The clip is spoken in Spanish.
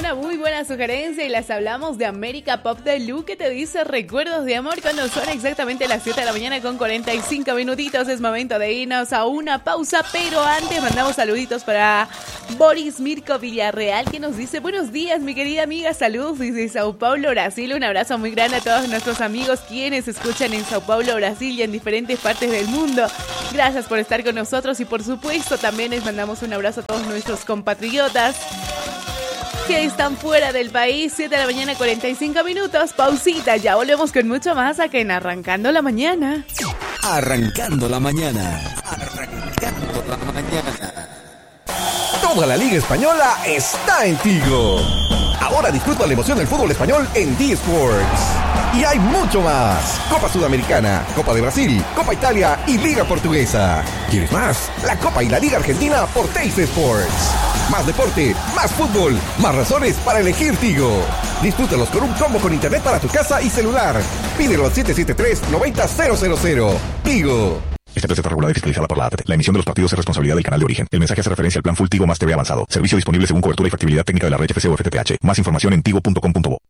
una muy buena sugerencia y les hablamos de América Pop de Lu, que te dice recuerdos de amor cuando son exactamente las 7 de la mañana con 45 minutitos. Es momento de irnos a una pausa, pero antes mandamos saluditos para Boris Mirko Villarreal, que nos dice buenos días, mi querida amiga, saludos desde Sao Paulo, Brasil. Un abrazo muy grande a todos nuestros amigos quienes escuchan en Sao Paulo, Brasil y en diferentes partes del mundo. Gracias por estar con nosotros y por supuesto también les mandamos un abrazo a todos nuestros compatriotas que están fuera del país. 7 de la mañana 45 minutos, pausita, ya volvemos con mucho más acá en Arrancando la Mañana. Arrancando la Mañana. Arrancando la Mañana. Toda la Liga Española está en Tigo. Ahora disfruta la emoción del fútbol español en D-Sports. Y hay mucho más. Copa Sudamericana, Copa de Brasil, Copa Italia y Liga Portuguesa. ¿Quieres más? La Copa y la Liga Argentina por Teis Sports. Más deporte, más fútbol, más razones para elegir Tigo. Disfrútalos con un combo con internet para tu casa y celular. Pídelo al 773-90000. Tigo. Esta empresa está regulada y fiscalizada por la ATT. La emisión de los partidos es responsabilidad del canal de origen. El mensaje hace referencia al plan Full Tigo más TV avanzado. Servicio disponible según cobertura y factibilidad técnica de la red FCC o FTTH. Más información en tigo.com.bo.